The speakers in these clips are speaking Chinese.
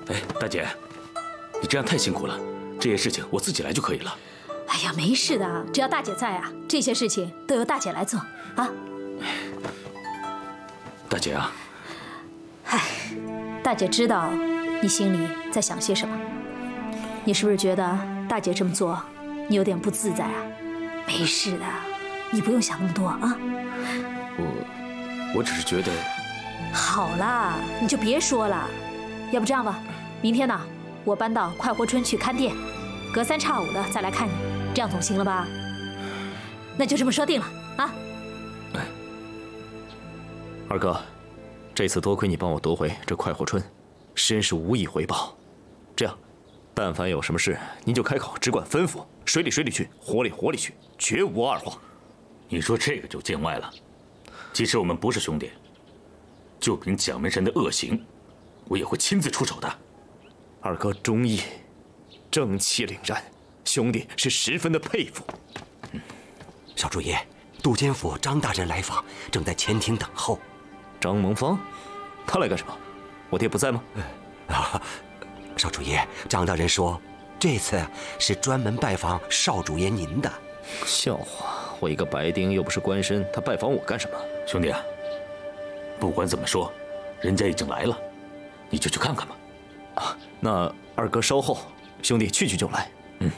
哎，大姐，你这样太辛苦了，这些事情我自己来就可以了。 哎呀，没事的，只要大姐在啊，这些事情都由大姐来做啊。 大姐啊， 唉，大姐知道你心里在想些什么。你是不是觉得大姐这么做，你有点不自在啊？没事的，你不用想那么多啊。 我只是觉得…… 好啦，你就别说了。要不这样吧，明天呢，我搬到快活村去看店，隔三差五的再来看你，这样总行了吧？那就这么说定了啊。 哎， 二哥，这次多亏你帮我夺回这快活村，真是无以回报。这样，但凡有什么事，您就开口，只管吩咐，水里水里去，火里火里去，绝无二话。 你说这个就见外了。即使我们不是兄弟，就凭蒋门神的恶行，我也会亲自出手的。 二哥忠义，正气凛然，兄弟是十分的佩服。 少主爷，杜监府张大人来访，正在前厅等候。 张蒙方，他来干什么？我爹不在吗？ 少主爷，张大人说，这次是专门拜访少主爷您的。 笑话，我一个白丁又不是官绅，他拜访我干什么？ 兄弟啊，不管怎么说，人家已经来了，你就去看看吧。 啊，那二哥稍后，兄弟去就来。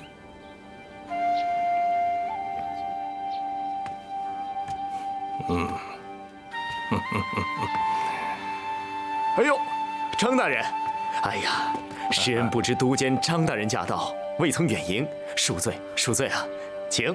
哎呦，张大人，哎呀，施恩不知都监张大人驾到，未曾远迎，恕罪恕罪啊，请。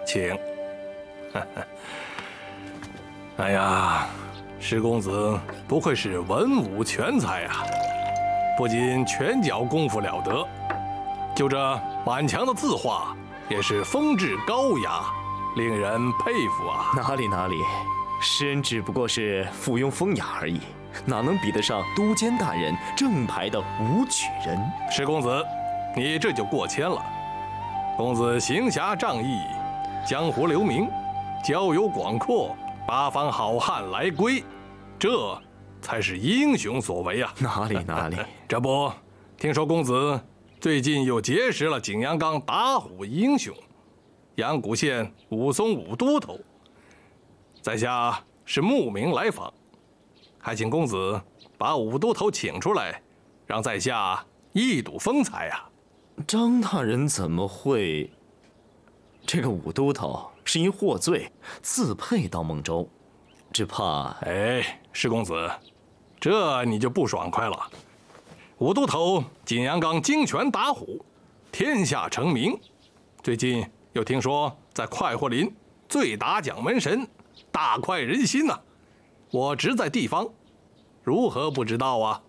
哎呀，施公子不愧是文武全才啊！不仅拳脚功夫了得，就这满墙的字画也是风致高雅，令人佩服啊！ 哪里，施恩只不过是附庸风雅而已，哪能比得上都监大人正牌的武举人？ 施公子，你这就过谦了。公子行侠仗义，江湖留名，交友广阔，八方好汉来归，这才是英雄所为啊！ 哪里， 这不，听说公子最近又结识了景阳冈打虎英雄，阳谷县武松武都头，在下是慕名来访，还请公子把武都头请出来，让在下一睹风采啊！ 张大人怎么会？这个武都头是因获罪，自配到孟州，只怕…… 哎，施公子，这你就不爽快了。武都头景阳冈精拳打虎，天下成名。最近又听说在快活林醉打蒋门神，大快人心呐！我职在地方，如何不知道啊？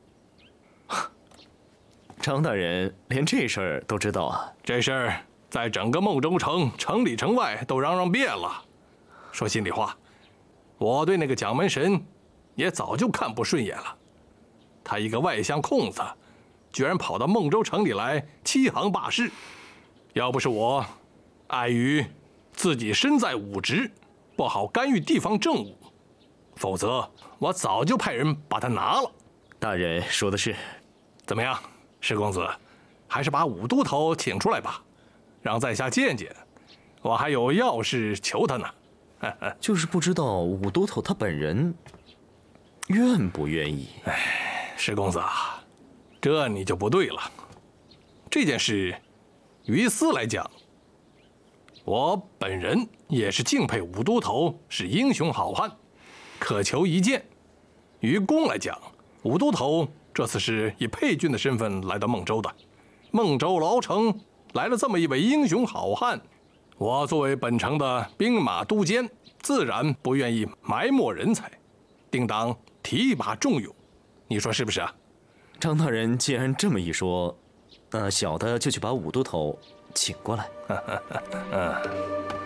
张大人连这事儿都知道啊？ 这事儿在整个孟州城，城里城外都嚷嚷遍了。说心里话，我对那个蒋门神也早就看不顺眼了。他一个外乡空子，居然跑到孟州城里来欺行霸市。要不是我碍于自己身在武职，不好干预地方政务，否则我早就派人把他拿了。 大人说的是。 怎么样，施公子，还是把武都头请出来吧，让在下见见。我还有要事求他呢。 就是不知道武都头他本人愿不愿意。 施公子啊，这你就不对了。这件事于私来讲，我本人也是敬佩武都头是英雄好汉，渴求一见。于公来讲，武都头这次是以配郡的身份来到孟州的，孟州牢城来了这么一位英雄好汉，我作为本城的兵马都监，自然不愿意埋没人才，定当提拔重用。你说是不是啊？ 张大人既然这么一说，那小的就去把武都头请过来。